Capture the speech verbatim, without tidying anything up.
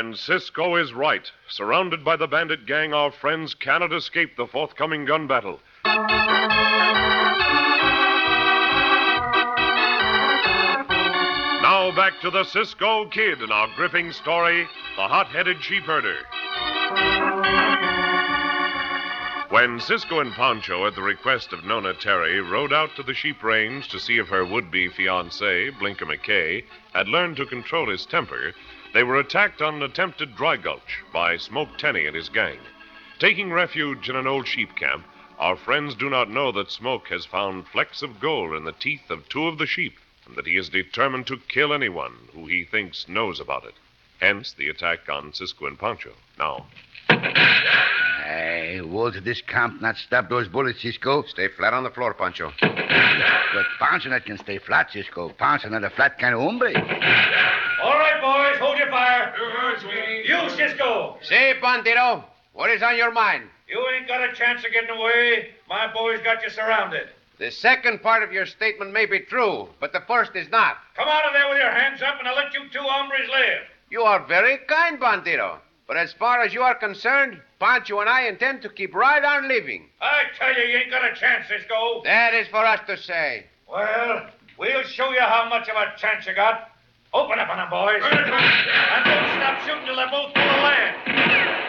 And Cisco is right. Surrounded by the bandit gang, our friends cannot escape the forthcoming gun battle. Now back to the Cisco Kid and our gripping story, The Hot-Headed Sheepherder. When Cisco and Pancho, at the request of Nona Terry, rode out to the sheep range to see if her would-be fiancé, Blinker McKay, had learned to control his temper, they were attacked on an attempted dry gulch by Smoke Tenney and his gang. Taking refuge in an old sheep camp, our friends do not know that Smoke has found flecks of gold in the teeth of two of the sheep, and that he is determined to kill anyone who he thinks knows about it. Hence the attack on Cisco and Pancho. Now... Hey, walls of this camp not stop those bullets, Cisco. Stay flat on the floor, Pancho. But Pancho not can stay flat, Cisco. Pancho not a flat kind of hombre. All right, boys, hold your fire. You, Cisco. Say, Bandito, what is on your mind? You ain't got a chance of getting away. My boys got you surrounded. The second part of your statement may be true, but the first is not. Come out of there with your hands up, and I'll let you two hombres live. You are very kind, Bandito. But as far as you are concerned, Pancho and I intend to keep right on living. I tell you, you ain't got a chance, Cisco. That is for us to say. Well, we'll show you how much of a chance you got. Open up on them, boys. And don't stop shooting till they both pull the land.